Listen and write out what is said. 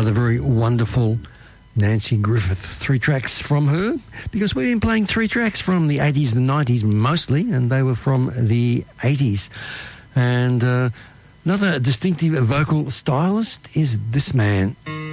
another very wonderful Nanci Griffith. 3 tracks from her, because we've been playing 3 tracks from the 80s and 90s mostly, and they were from the 80s. And another distinctive vocal stylist is this man.